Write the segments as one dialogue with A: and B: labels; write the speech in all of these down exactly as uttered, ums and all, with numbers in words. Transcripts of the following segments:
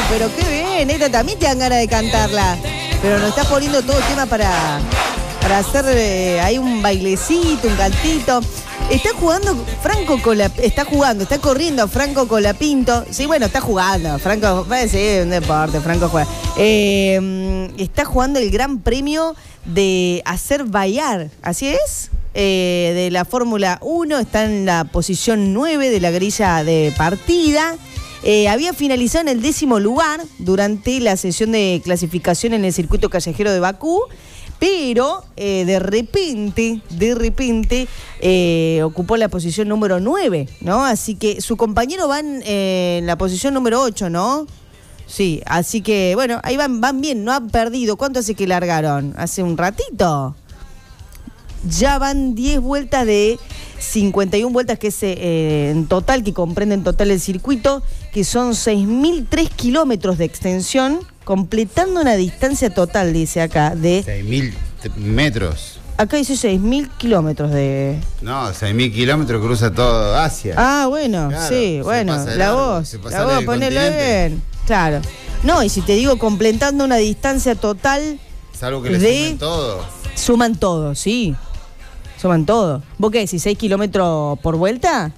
A: pero qué bien, esta también te dan ganas de cantarla. Pero nos estás poniendo todo el tema para, para hacer eh, ahí un bailecito, un cantito. Está jugando Franco Colapinto, está jugando, está corriendo Franco Colapinto. Sí, bueno, está jugando. Franco, sí, un deporte, Franco juega. Eh, está jugando el Gran Premio de Azerbaiyán, ¿así es? Eh, de la Fórmula uno, está en la posición nueve de la grilla de partida. Eh, había finalizado en el décimo lugar durante la sesión de clasificación en el circuito callejero de Bakú. Pero eh, de repente, de repente, eh, ocupó la posición número nueve, ¿no? Así que su compañero va en, eh, en la posición número ocho, ¿no? Sí, así que, bueno, ahí van, van bien, no han perdido. ¿Cuánto hace que largaron? ¿Hace un ratito? Ya van diez vueltas de cincuenta y una vueltas, que es eh, en total, que comprende en total el circuito, que son seis mil tres kilómetros de extensión, completando una distancia total, dice acá, de...
B: seis mil metros.
A: Acá dice seis mil kilómetros de...
B: No, seis mil kilómetros cruza todo Asia.
A: Ah, bueno,
B: claro,
A: sí, bueno, la
B: largo,
A: voz, la voz, ponelo bien. Claro. No, y si te digo completando una distancia total...
B: Salvo que le
A: de...
B: sumen todo.
A: Suman todo, sí. Suman todo. ¿Vos qué decís? ¿seis kilómetros por vuelta?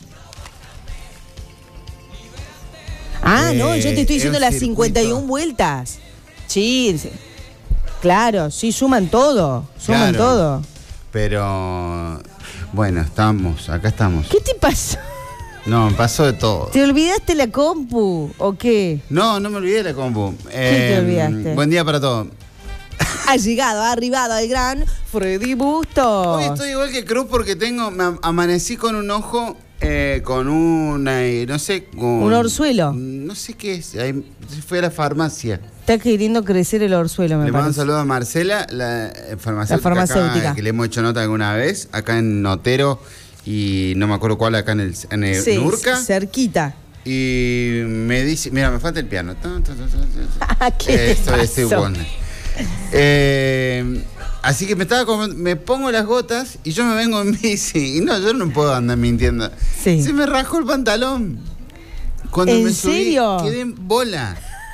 A: Ah, eh, no, yo te estoy diciendo las circuito. cincuenta y una vueltas. Sí, claro, sí, suman todo. Suman claro, todo.
B: Pero, bueno, estamos, acá estamos.
A: ¿Qué te pasó?
B: No, me pasó de todo.
A: ¿Te olvidaste la compu o qué?
B: No, no me olvidé la compu.
A: ¿Qué eh, te olvidaste?
B: Buen día para todos.
A: Ha llegado, ha arribado el gran Freddy Bustos.
B: Hoy estoy igual que Cruz porque tengo, me amanecí con un ojo, eh, con una, no sé... Con,
A: ¿un orzuelo?
B: No sé qué es, ahí, fui a la farmacia.
A: Está queriendo crecer el orzuelo, me
B: Le
A: parece.
B: mando un saludo a Marcela, la farmacéutica,
A: la farmacéutica.
B: Acá, que le hemos hecho nota alguna vez, acá en Notero, y no me acuerdo cuál, acá en el, en el
A: sí,
B: Nurca.
A: Cerquita.
B: Y me dice, mira, me falta el piano.
A: ¿Qué
B: Esto
A: te
B: es igual. Eh, así que me estaba como, me pongo las gotas y yo me vengo en bici. Y no, yo no puedo andar mintiendo.
A: Sí.
B: Se me rajó el pantalón. Cuando
A: ¿En
B: me subí,
A: serio?
B: quedé en bola.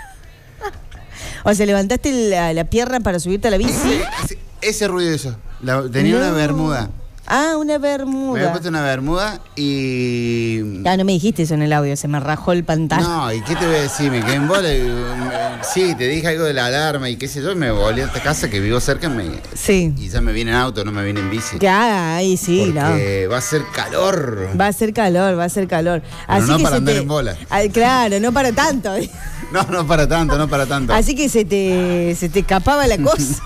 A: O sea, levantaste la, la pierna para subirte a la bici.
B: Ese, ese ruido eso. La, tenía no. una bermuda.
A: Ah, una bermuda.
B: Me había puesto una bermuda y...
A: Ah, no me dijiste eso en el audio, se me rajó el pantalón.
B: No, ¿y qué te voy a decir? Me quedé en bola y... Me, sí, te dije algo de la alarma y qué sé yo, me volví a esta casa que vivo cerca me,
A: sí.
B: Y ya me vine en auto, no me vine en bici.
A: Ya, ahí sí,
B: porque
A: no.
B: va a ser calor.
A: Va a ser calor, va a ser calor.
B: Pero
A: así
B: no
A: que
B: para andar
A: te...
B: en bola.
A: Ah, claro, no para tanto.
B: No, no para tanto, no para tanto.
A: Así que se te, se te escapaba la cosa.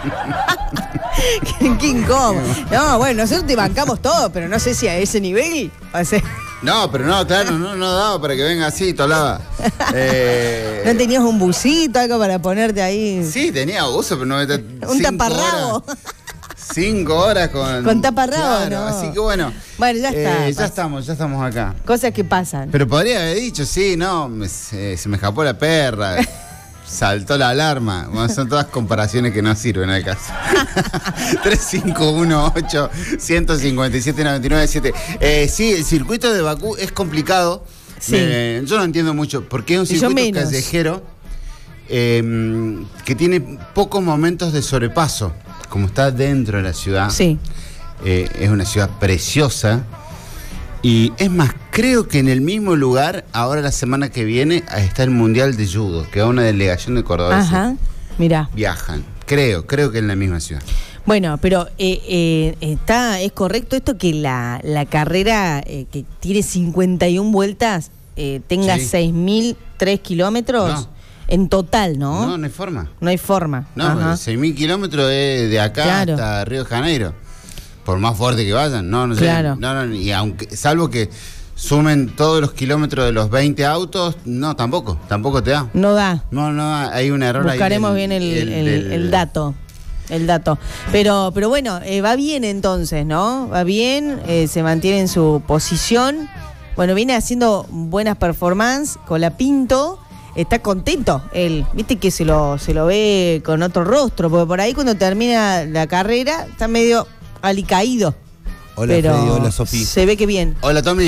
A: qué, qué incómodo. No, bueno, nosotros te bancamos todo, pero no sé si a ese nivel. O sea...
B: No, pero no, claro, no, no daba para que venga así, tolaba. Eh...
A: ¿No tenías un busito, algo para ponerte ahí?
B: Sí, tenía buzo, pero no...
A: Un taparrabo.
B: Cinco horas con...
A: Con taparrabo,
B: claro,
A: no.
B: Así que bueno.
A: Bueno, ya está.
B: Eh, ya estamos, ya estamos acá.
A: Cosas que pasan.
B: Pero podría haber dicho, sí, no, me, se, se me escapó la perra. Saltó la alarma. Bueno, son todas comparaciones que no sirven al caso. tres cinco uno ocho, uno cinco siete, nueve nueve siete. Eh, sí, el circuito de Bakú es complicado.
A: Sí.
B: Eh, yo no entiendo mucho, porque es un circuito callejero eh, que tiene pocos momentos de sobrepaso. Como está dentro de la ciudad.
A: Sí.
B: Eh, es una ciudad preciosa. Y es más, creo que en el mismo lugar, ahora la semana que viene, está el Mundial de Judo, que va una delegación de cordobeses.
A: Ajá, mirá.
B: Viajan, creo, creo que en la misma ciudad.
A: Bueno, pero eh, eh, está, es correcto esto que la, la carrera eh, que tiene cincuenta y una vueltas eh, tenga sí. seis mil tres kilómetros
B: no.
A: en total, ¿no?
B: No, no hay forma.
A: No hay forma.
B: No, seis mil kilómetros es de acá claro. hasta Río de Janeiro. Por más fuerte que vayan, no, no sé.
A: Claro.
B: No, no, y aunque, salvo que sumen todos los kilómetros de los veinte autos, no, tampoco, tampoco te da.
A: No da.
B: No, no da, hay un error.
A: Buscaremos
B: ahí
A: bien el, el, el, el, el dato. El dato. Pero, pero bueno, eh, va bien entonces, ¿no? Va bien, eh, se mantiene en su posición. Bueno, viene haciendo buenas performances. Colapinto está contento él. Viste que se lo, se lo ve con otro rostro, porque por ahí cuando termina la carrera está medio alicaído.
C: Hola,
A: pero
C: Freddy, hola, Sofi.
A: Se ve que bien.
B: Hola, Tommy.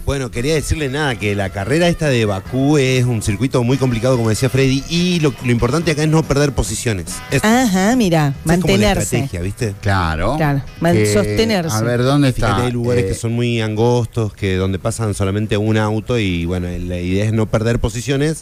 C: Bueno, quería decirle nada, que la carrera esta de Bakú es un circuito muy complicado, como decía Freddy, y lo, lo importante acá es no perder posiciones. Es,
A: Ajá, mira,
C: es como la
A: mantenerse.
C: estrategia, ¿viste?
B: Claro.
A: Claro, man-
B: Que,
A: sostenerse.
B: A ver, ¿dónde
C: Fíjate,
B: está?
C: hay lugares
B: Eh,
C: que son muy angostos, que donde pasan solamente un auto y bueno, la idea es no perder posiciones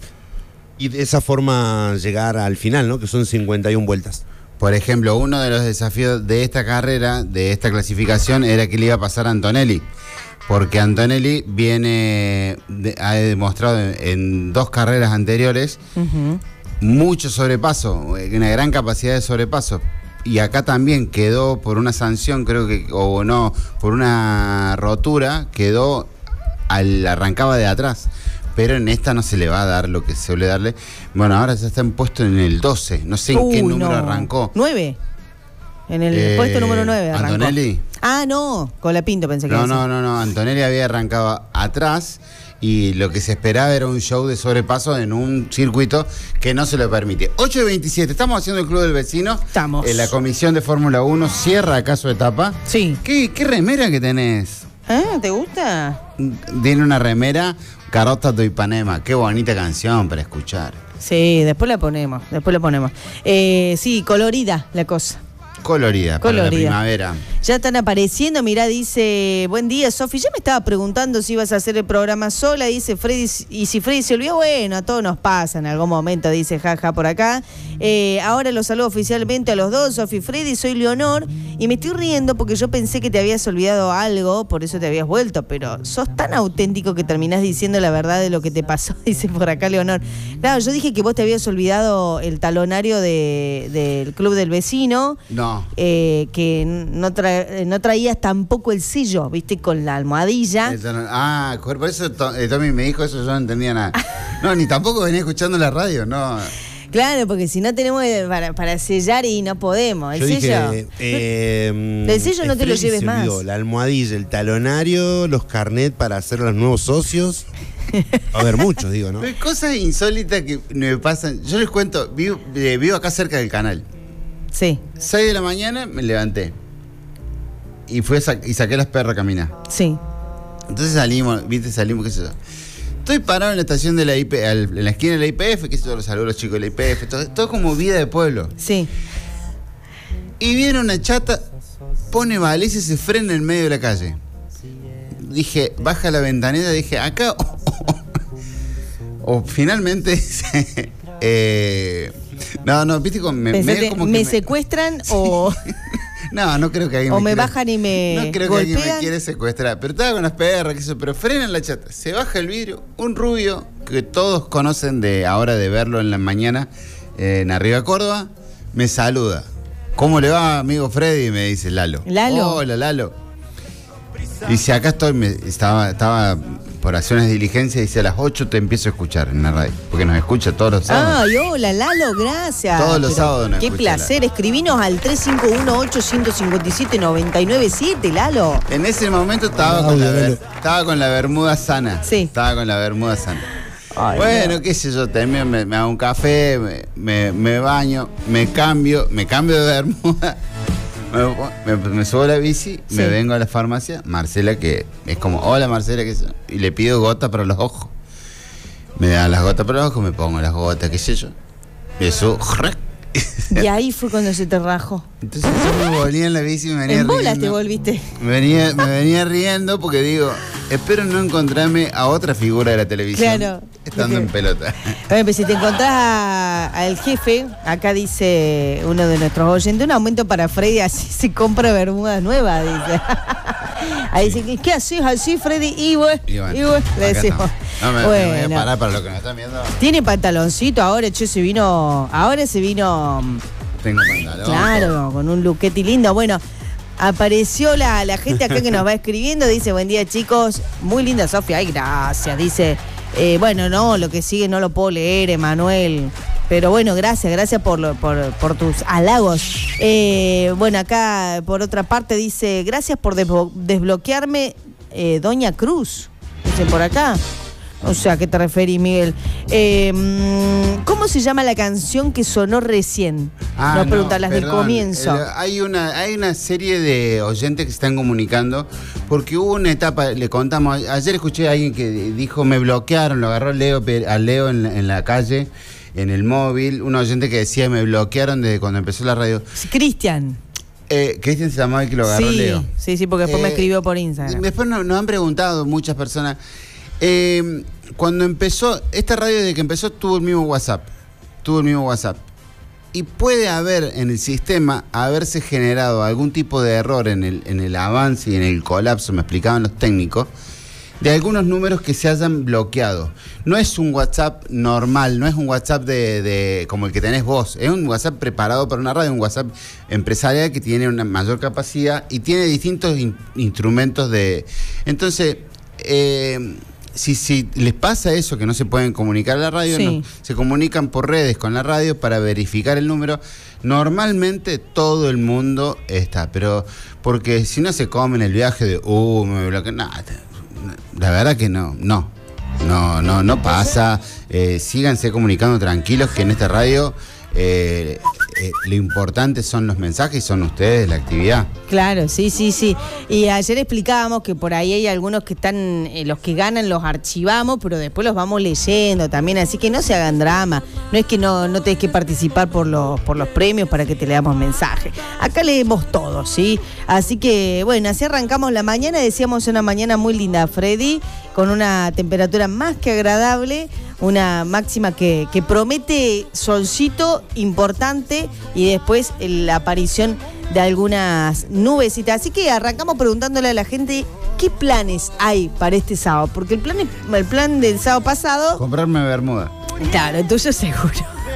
C: y de esa forma llegar al final, ¿no? Que son cincuenta y una vueltas.
B: Por ejemplo, uno de los desafíos de esta carrera, de esta clasificación, era que le iba a pasar a Antonelli. Porque Antonelli viene, de- ha demostrado en, en dos carreras anteriores
A: Ujú.
B: mucho sobrepaso, una gran capacidad de sobrepaso. Y acá también quedó por una sanción, creo que, o no, por una rotura, quedó al arrancaba de atrás. Pero en esta no se le va a dar lo que se suele darle. Bueno, ahora ya está en puesto en el doce. No sé en qué
A: Uy,
B: número
A: no.
B: arrancó.
A: nueve. En el
B: Eh,
A: puesto número nueve arrancó.
B: ¿Antonelli?
A: Ah, no, Colapinto pensé que
B: No,
A: era
B: no,
A: ese.
B: no, no. Antonelli había arrancado atrás y lo que se esperaba era un show de sobrepaso en un circuito que no se lo permite. ocho y veintisiete, estamos haciendo el Club del Vecino.
A: Estamos.
B: Eh, la comisión de Fórmula uno cierra acá su etapa.
A: Sí.
B: ¿Qué, qué remera que tenés?
A: Ah, ¿te gusta?
B: Tiene una remera, Carota do Ipanema. Qué bonita canción para escuchar.
A: Sí, después la ponemos, después la ponemos. Eh, sí, colorida la cosa.
B: Colorida, para la
A: Colorida.
B: primavera.
A: Ya están apareciendo, mirá, dice, buen día, Sofi. Ya me estaba preguntando si ibas a hacer el programa sola, dice Freddy, y si Freddy se olvidó, bueno, a todos nos pasa en algún momento, dice jaja por acá. Eh, ahora los saludo oficialmente a los dos, Sofi, Freddy, soy Leonor, y me estoy riendo porque yo pensé que te habías olvidado algo, por eso te habías vuelto, pero sos tan auténtico que terminás diciendo la verdad de lo que te pasó, dice por acá Leonor. Claro, yo dije que vos te habías olvidado el talonario de, del Club del Vecino.
B: No.
A: Eh, que no, tra- no traías tampoco el sello, viste, con la almohadilla.
B: Eso no- ah, por eso To- eh, Tommy me dijo eso, yo no entendía nada. No, ni tampoco venía escuchando la radio, no.
A: Claro, porque si no tenemos eh, para, para sellar y no podemos. El
C: Yo
A: sello.
C: dije, eh,
A: Del sello no te lo
C: Freddy
A: lleves
C: se
A: más.
C: olvidó la almohadilla, el talonario, los carnet para hacer los nuevos socios. Va a haber muchos, digo, ¿no?
B: Hay cosas insólitas que me pasan. Yo les cuento, vivo, eh, vivo acá cerca del canal.
A: Sí,
B: seis de la mañana me levanté. Y fui a sa- y saqué las perras a caminar.
A: sí.
B: Entonces salimos, viste, salimos, qué sé yo. Estoy parado en la estación de la I P, al- en la esquina de la I P F, qué sé yo, los saludos a los chicos de la I P F, todo, todo como vida de pueblo.
A: Sí.
B: Y viene una chata, pone baliza y se frena en medio de la calle. Dije, baja la ventaneta, dije, acá. O oh, oh. O finalmente. eh, no, no, viste, como me,
A: Pensaste,
B: medio como que
A: ¿me
B: me-
A: secuestran o,
B: No, no creo que alguien
A: o me
B: quiera-
A: bajan y me
B: No creo que alguien me
A: golpean?
B: quiere secuestrar. Pero estaba con las perras, que eso, pero frena la chata. Se baja el vidrio, un rubio que todos conocen de ahora de verlo en la mañana eh, en Arriba Córdoba, me saluda. ¿Cómo le va, amigo Freddy? Me dice Lalo.
A: Lalo.
B: Hola, Lalo. Dice, acá estoy, me, estaba, estaba por hacer unas diligencias, dice, a las ocho te empiezo a escuchar en la radio, porque nos escucha todos los sábados.
A: Ay, hola, Lalo, gracias.
B: Todos los sábados nos
A: Qué
B: escucha
A: placer. Escribinos al tres cinco uno, ocho cinco siete, nueve nueve siete, Lalo.
B: En ese momento estaba con, la ver- estaba con la bermuda sana.
A: Sí.
B: Estaba con la bermuda sana.
A: Ay,
B: bueno, qué sé yo, también me, me hago un café, me, me- me baño, me cambio, me cambio de bermuda, me, me- me subo a la bici,
A: Sí.
B: me vengo a la farmacia, Marcela, que es como, hola Marcela, qué sé yo, y le pido gotas para los ojos. Me dan las gotas para los ojos, me pongo las gotas, qué sé yo. Y eso,
A: Y ahí fue cuando se te rajó.
B: entonces yo me volví en la bici y me venía
A: En bolas te
B: riendo.
A: volviste.
B: Me venía, me venía riendo porque digo, espero no encontrarme a otra figura de la televisión
A: Claro.
B: estando en pelota.
A: Bueno, pues si te encontrás a- al jefe, acá dice uno de nuestros oyentes, un aumento para Freddy, así se compra bermudas nuevas, dice. Ahí dice, ¿qué haces así, Freddy? Y bueno,
B: Y bueno,
A: y bueno, le
B: acá
A: decimos.
B: estamos. No, me, me voy a
A: Bueno.
B: parar para los que nos están viendo.
A: Tiene pantaloncito ahora, che, se vino, ahora se vino,
B: Tengo pantalón.
A: claro, con un luquete lindo. Bueno, apareció la, la gente acá que nos va escribiendo, dice, buen día chicos, muy linda Sofía, ay gracias, dice, eh, bueno, no, lo que sigue no lo puedo leer, Emanuel, pero bueno, gracias, gracias por, lo- por, por tus halagos. Eh, bueno, acá por otra parte dice, gracias por desblo- desbloquearme, eh, Doña Cruz, dice por acá. O sea, ¿a qué te referís, Miguel? Eh, ¿Cómo ¿Cómo se llama la canción que sonó recién?
B: Ah,
A: Nos
B: no,
A: preguntan las del
B: perdón.
A: comienzo.
B: Eh, hay, una, hay una serie de oyentes que se están comunicando porque hubo una etapa, le contamos, ayer escuché a alguien que dijo me bloquearon, lo agarró Leo, a Leo en la, en la calle, en el móvil, un oyente que decía me bloquearon desde cuando empezó la radio.
A: Cristian.
B: Eh, Cristian se llamaba el que lo agarró
A: Sí,
B: Leo.
A: sí, sí, porque después
B: Eh,
A: me escribió por Instagram.
B: Después nos, nos han preguntado muchas personas. Eh, cuando empezó, esta radio desde que empezó tuvo el mismo WhatsApp. Tuvo el mismo WhatsApp. Y puede haber en el sistema, haberse generado algún tipo de error en el, en el avance y en el colapso, me explicaban los técnicos, de algunos números que se hayan bloqueado. No es un WhatsApp normal, no es un WhatsApp de, de como el que tenés vos. Es un WhatsApp preparado para una radio, un WhatsApp empresarial que tiene una mayor capacidad y tiene distintos in, instrumentos de... Entonces, eh, si, si les pasa eso, que no se pueden comunicar a la radio,
A: Sí.
B: no, se comunican por redes con la radio para verificar el número. Normalmente todo el mundo está, pero porque si no se comen el viaje de, uh, me bloquean, nada. La verdad que no, no, no, no, no pasa. Eh, síganse comunicando tranquilos que en esta radio eh, eh, lo importante son los mensajes y son ustedes, la actividad.
A: Claro, sí, sí, sí. Y ayer explicábamos que por ahí hay algunos que están, eh, los que ganan los archivamos, pero después los vamos leyendo también, así que no se hagan drama. No es que no, no tenés que participar por los, por los premios para que te leamos mensajes. Acá leemos todo, ¿sí? Así que, bueno, así arrancamos la mañana. Decíamos una mañana muy linda, Freddy, con una temperatura más que agradable, una máxima que, que promete solcito importante y después la aparición de algunas nubecitas. Así que arrancamos preguntándole a la gente qué planes hay para este sábado, porque el plan, el plan del sábado pasado...
B: Comprarme bermuda.
A: Claro, el tuyo seguro.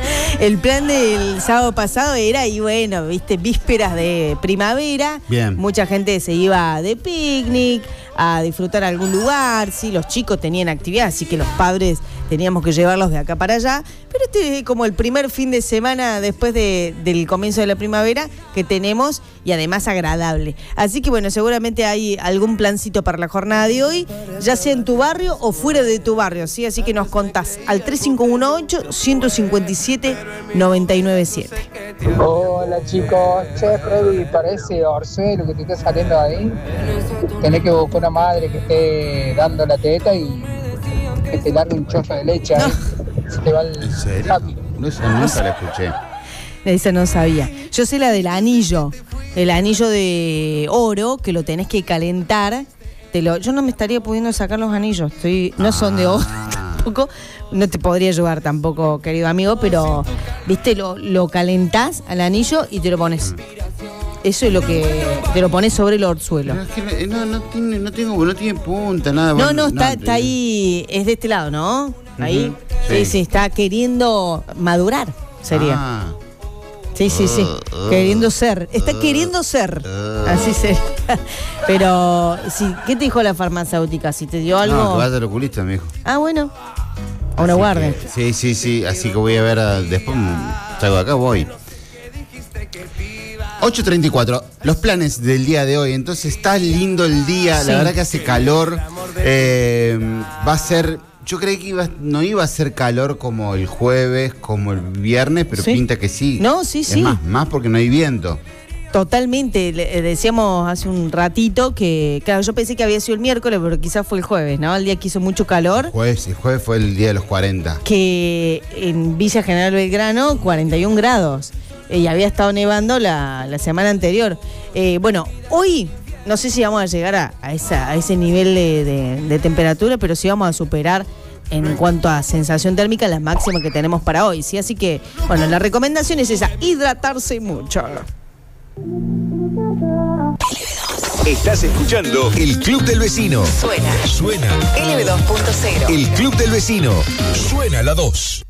A: El plan del sábado pasado era, y bueno, viste, vísperas de primavera.
B: Bien.
A: Mucha gente se iba de picnic, a disfrutar algún lugar, sí, los chicos tenían actividad, así que los padres teníamos que llevarlos de acá para allá. Pero este es como el primer fin de semana después de, del comienzo de la primavera que tenemos, y además agradable. Así que bueno, seguramente hay algún plancito para la jornada de hoy, ya sea en tu barrio o fuera de tu barrio, ¿sí? Así que nos contás al tres cinco uno ocho, uno cinco siete, nueve nueve siete.
D: Hola chicos, che Freddy, parece orzuelo que te está saliendo ahí. Tenés que buscar una madre que esté dando la teta y que te largue un chorro de leche ahí. Se te va el
B: ¿En serio?
D: happy.
B: No, esa nunca la escuché.
A: Esa no sabía. Yo sé la del anillo, el anillo de oro que lo tenés que calentar. Te lo, yo no me estaría pudiendo sacar los anillos, estoy, no son de oro tampoco, no te podría ayudar tampoco, querido amigo, pero viste, lo, lo calentás al anillo y te lo pones. Eso es lo que te lo pones sobre el orzuelo.
B: Pero es que no, no, tiene, no, tengo, no tiene punta, nada.
A: No,
B: bueno,
A: no, está, está ahí, es de este lado, ¿no? Ahí,
B: Ujú,
A: sí,
B: sí.
A: sí, está queriendo madurar, sería.
B: Ah,
A: Sí, sí, sí.
B: Uh, uh,
A: queriendo ser. Está
B: uh,
A: queriendo ser.
B: uh.
A: Así sería. Pero, sí, ¿qué te dijo la farmacéutica? Si te dio algo.
B: no, que vaya al oculista, me dijo.
A: Ah, bueno. A una
B: Así
A: guardia.
B: que- sí, sí, sí. Así que voy a ver. A, después mm, salgo de acá, voy. ocho treinta y cuatro. Los planes del día de hoy. Entonces está lindo el día.
A: Sí.
B: La verdad que hace calor. Eh, va a ser. Yo creí que iba, no iba a ser calor como el jueves, como el viernes, pero
A: Sí.
B: pinta que sí.
A: No, sí,
B: es
A: sí.
B: Más, más porque no hay viento.
A: Totalmente. Le- decíamos hace un ratito que, claro, yo pensé que había sido el miércoles, pero quizás fue el jueves, ¿no? El día que hizo mucho calor.
B: Jueves, el jueves fue el día de los cuarenta.
A: Que en Villa General Belgrano, cuarenta y un grados. Eh, y había estado nevando la, la semana anterior. Eh, bueno, hoy no sé si vamos a llegar a, a, esa, a ese nivel de, de- de temperatura, pero sí vamos a superar en cuanto a sensación térmica la máxima que tenemos para hoy, ¿sí? Así que, bueno, la recomendación es esa, hidratarse mucho.
E: Estás escuchando El Club del Vecino.
F: Suena
E: Suena
F: L B dos punto cero.
E: El Club del Vecino. Suena la dos.